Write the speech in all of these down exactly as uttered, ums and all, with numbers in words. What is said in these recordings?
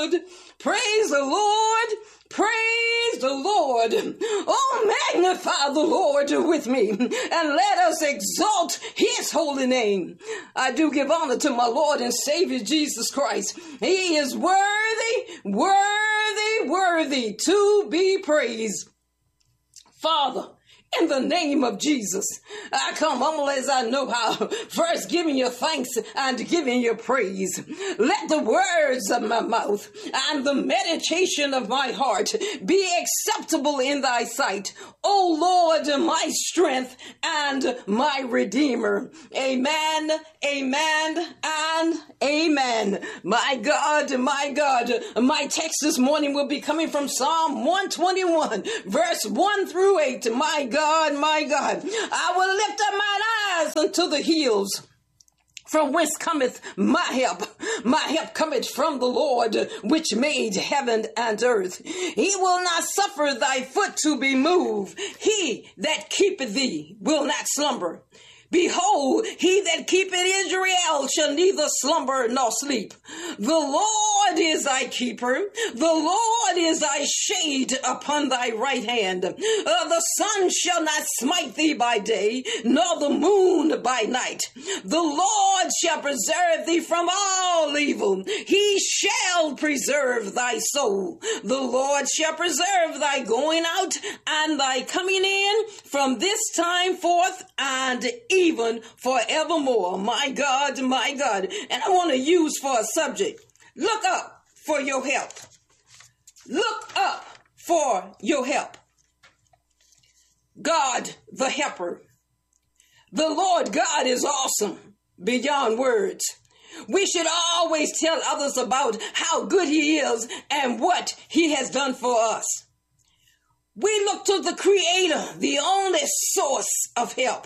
Praise the Lord. Praise the Lord. Oh, magnify the Lord with me and let us exalt his holy name. I do give honor to my Lord and Savior Jesus Christ. He is worthy, worthy, worthy to be praised. Father, in the name of Jesus, I come humble as I know how, first giving you thanks and giving you praise. Let the words of my mouth and the meditation of my heart be acceptable in thy sight, O Lord, my strength and my redeemer. Amen, amen, and amen. My God, my God, my text this morning will be coming from Psalm one twenty-one, verse one through eight. My God. God, my God, I will lift up mine eyes unto the hills, from whence cometh my help. My help cometh from the Lord, which made heaven and earth. He will not suffer thy foot to be moved. He that keepeth thee will not slumber. Behold, he that keepeth Israel shall neither slumber nor sleep. The Lord is thy keeper. The Lord is thy shade upon thy right hand. Uh, the sun shall not smite thee by day, nor the moon by night. The Lord shall preserve thee from all evil. He shall preserve thy soul. The Lord shall preserve thy going out and thy coming in from this time forth and even forevermore. My God, my God. And I want to use for a subject, look up for your help. Look up for your help. God, the helper. The Lord God is awesome beyond words. We should always tell others about how good he is and what he has done for us. We look to the Creator, the only source of help.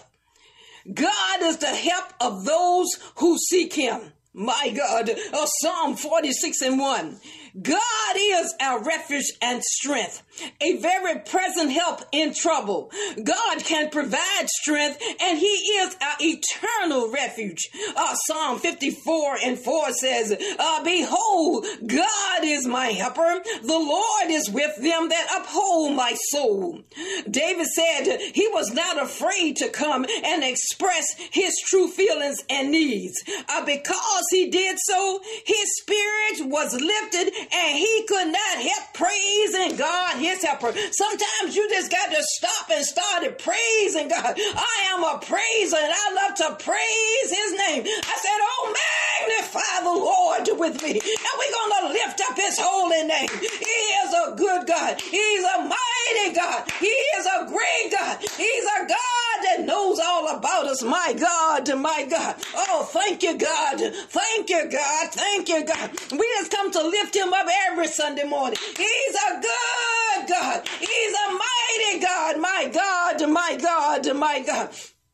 God is the help of those who seek him. My God, uh, Psalm forty-six and one. God is our refuge and strength, a very present help in trouble. God can provide strength, and he is our eternal refuge. Uh, Psalm fifty-four and four says, uh, Behold, God is my helper. The Lord is with them that uphold my soul. David said he was not afraid to come and express his true feelings and needs. Uh, because he did so, his spirit was lifted and he could not help praising God, his helper. Sometimes you just got to stop and start praising God. I am a praiser and I love to praise his name. I said, oh, magnify the Lord with me. And we're going to lift up his holy name. He is a good God. He's a mighty God. He is a great God. He's a God that knows all about us. My God, my God. Oh, thank you, God. Thank you, God. Thank you, God. We just come to lift him up every Sunday morning. He's a good God. He's a mighty God. My God, my God, my God.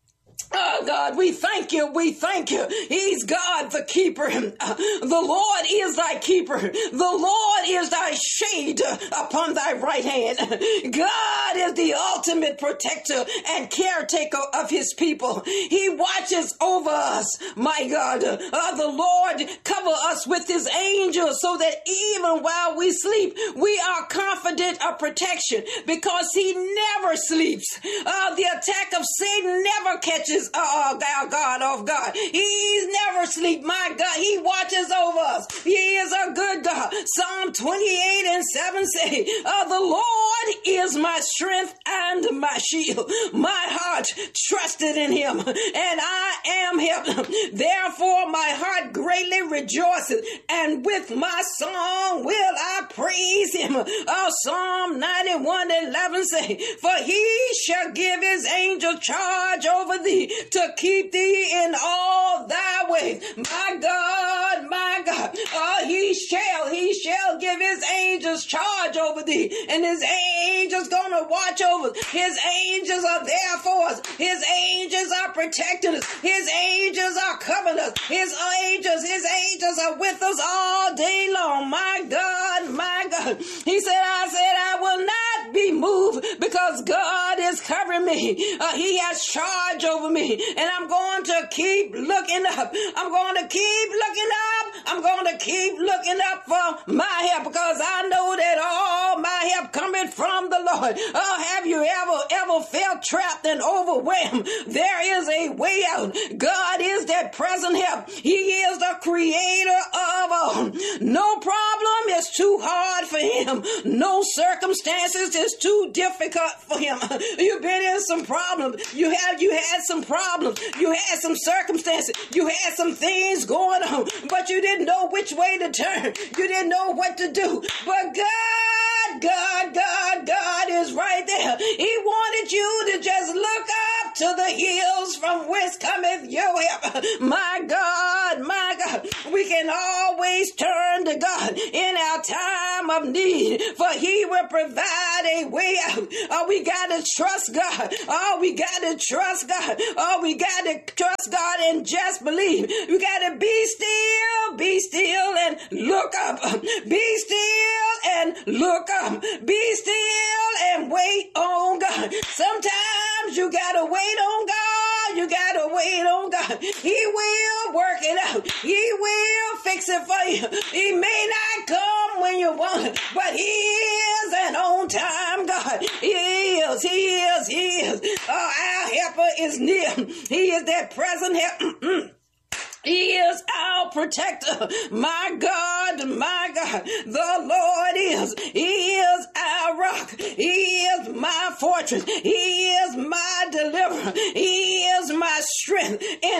Oh, God, we thank you. We thank you. He's God, the keeper. Uh, the Lord is thy keeper. The Lord is thy shade upon thy right hand. God is the ultimate protector and caretaker of his people. He watches over us. My God, uh, the Lord cover us with his angels so that even while we sleep, we are confident of protection because he never sleeps. Uh, the attack of Satan never catches Oh, God, God, oh, God. He's never sleep. My God, he watches over us. He is a good God. Psalm twenty-eight and seven say, oh, the Lord is my strength and my shield. My heart trusted in him, and I am helped. Therefore, my heart greatly rejoices, and with my song will I praise him. Oh, Psalm ninety-one and eleven say, for he shall give his angel charge over thee, to keep thee in all thy ways. My God, my God, oh, he shall, he shall give his angels charge over thee, and his angels gonna watch over us. His angels are there for us. His angels are protecting us. His angels are covering us. His angels, his angels are with us all day long. My God, my God. He said, I said, I will not be moved because God is covering me. Uh, he has charge over me. And I'm going to keep looking up. I'm going to keep looking up I'm going to keep looking up for my help because I know that all my help coming from the Lord. Oh, have you ever, ever felt trapped and overwhelmed? There is a way out. God is that present help. He is the creator of all. No problem is too hard for him. No circumstances is too difficult for him. You've been in some problems. You have, you had some problems. You had some circumstances. You had some things going on, but you didn't know which way to turn. You didn't know what to do. But God, God, God, God is right there. He wanted you to just look up to the hills from whence cometh your help. My God, my God, we can always turn to God in our time of need, for he will provide a way out. Oh, we got to trust God. Oh, we got to trust God. Oh, we got to trust God and just believe. We got to be still, be still and look up. Be still and look up. Be still and wait on God. Sometimes you got to wait on God. You got to wait on God. He will work it out. He will fix it for you. He may not come when you want it, but he is an on-time God. He is, he is, he is. Oh, our helper is near. He is that present help. He is our protector. My God, my God, the Lord is. He is our rock. He is my fortress. He is my deliverer. He is my strength. In